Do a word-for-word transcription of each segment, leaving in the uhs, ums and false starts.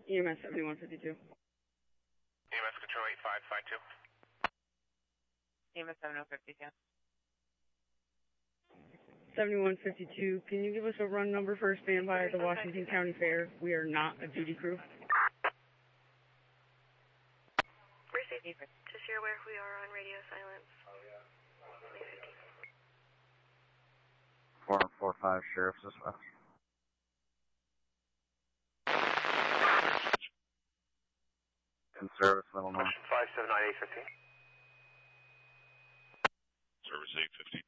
E M S seventy-one fifty-two. E M S control eight five five two. E M S seventy-one fifty-two. seventy-one fifty-two, can you give us a run number for a standby at the Washington County Fair? We are not a duty crew. Received. Just so you're aware, we are on radio silence. four four five Sheriff's Dispatch. In service, middle north. five seven nine eight fifteen. Service eight fifty.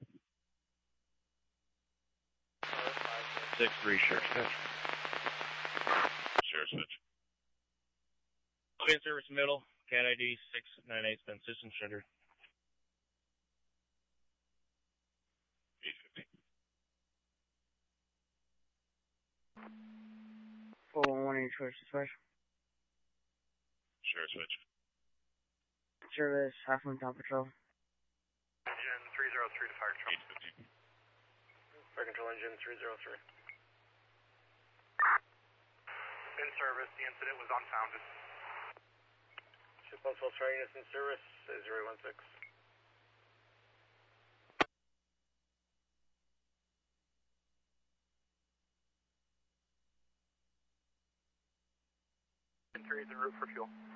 six three Sheriff's Dispatch. Sheriff's Dispatch. In service middle, cat I D six nine eight, been system shuttered. eight fifty. four one one eight Sheriff's Dispatch. Sheriff's Dispatch. Service, half moon town patrol. Engine three zero three to fire control. eight fifty. Fire control engine three zero three. In service, the incident was unfounded. Ship Huntsville Readiness in service, zero one six. Three is en route for fuel.